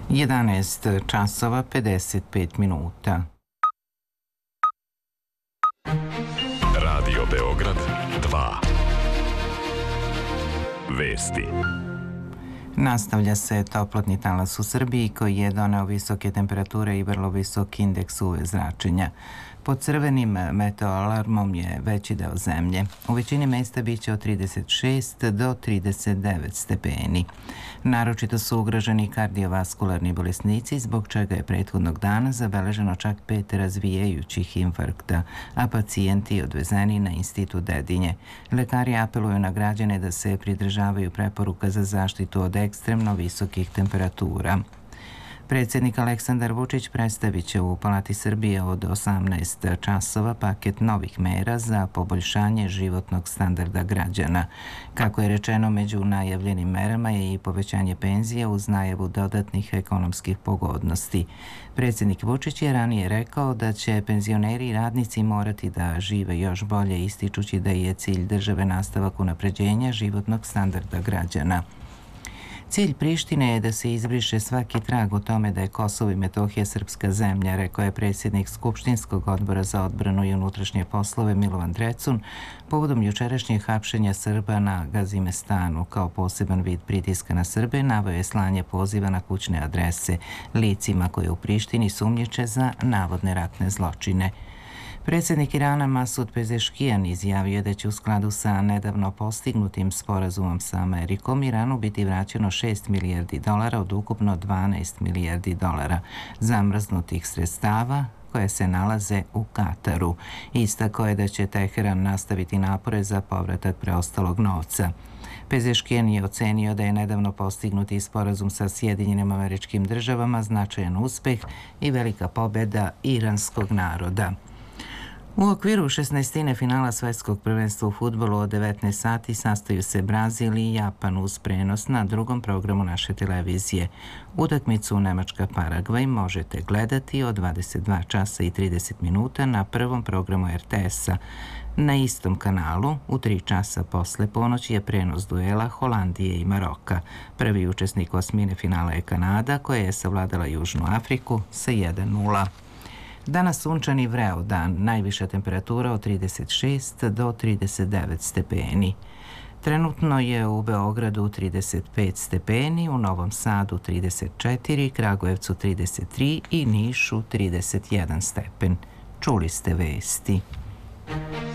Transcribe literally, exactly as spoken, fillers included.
jedanaest časova pedeset pet minuta. Radio Beograd dva. Vesti. Nastavlja se toplotni talas u Srbiji koji je doneo visoke temperature i vrlo visok indeks U V zračenja. Pod crvenim meteoalarmom je veći deo zemlje. U većini mesta biće od trideset šest do trideset devet stepeni. Naročito su ugroženi kardiovaskularni bolesnici, zbog čega je prethodnog dana zabeleženo čak pet razvijajućih infarkta, a pacijenti odvezeni na Institut Dedinje. Lekari apeluju na građane da se pridržavaju preporuka za zaštitu od ekstremno visokih temperatura. Predsjednik Aleksandar Vučić predstavit će u Palati Srbije od osamnaest časova paket novih mera za poboljšanje životnog standarda građana. Kako je rečeno, među najavljenim merama je i povećanje penzija uz najavu dodatnih ekonomskih pogodnosti. Predsjednik Vučić je ranije rekao da će penzioneri i radnici morati da žive još bolje, ističući da je cilj države nastavak unapređenja životnog standarda građana. Cilj Prištine je da se izbriše svaki trag o tome da je Kosovo i Metohija srpska zemlja, rekao je predsjednik Skupštinskog odbora za odbranu i unutrašnje poslove Milovan Drecun povodom jučerašnjeg hapšenja Srba na Gazimestanu. Kao poseban vid pritiska na Srbe naveo je slanje poziva na kućne adrese licima koje u Prištini sumnjiče za navodne ratne zločine. Predsjednik Irana Masud Pezeškijan izjavio da će u skladu sa nedavno postignutim sporazumom sa Amerikom Iranu biti vraćeno šest milijardi dolara od ukupno dvanaest milijardi dolara zamrznutih sredstava koje se nalaze u Kataru. Istakao je da će Teheran nastaviti napore za povratak preostalog novca. Pezeškijan je ocenio da je nedavno postignuti sporazum sa Sjedinjenim Američkim Državama značajan uspeh i velika pobjeda iranskog naroda. U okviru šesnaestine finala Svetskog prvenstva u fudbalu od devetnaest sati sastaju se Brazil i Japan uz prenos na drugom programu naše televizije. Utakmicu Nemačka-Paragvaj možete gledati od dvadeset dva časa i trideset minuta na prvom programu R T S-a. Na istom kanalu, u tri časa posle ponoći je prenos duela Holandije i Maroka. Prvi učesnik osmine finala je Kanada, koja je savladala Južnu Afriku sa jedan nula. Danas sunčan i vreo dan, najviša temperatura od trideset šest do trideset devet stepeni. Trenutno je u Beogradu trideset pet stepeni, u Novom Sadu trideset četiri, Kragujevcu trideset tri i Nišu trideset jedan stepen. Čuli ste vesti.